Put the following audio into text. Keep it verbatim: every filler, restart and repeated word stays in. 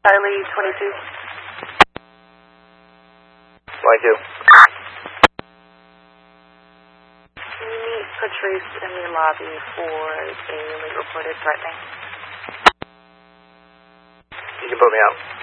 Charlie twenty-two. twenty-two. Can you meet Patrice in the lobby for a late reported threatening? You can put me out.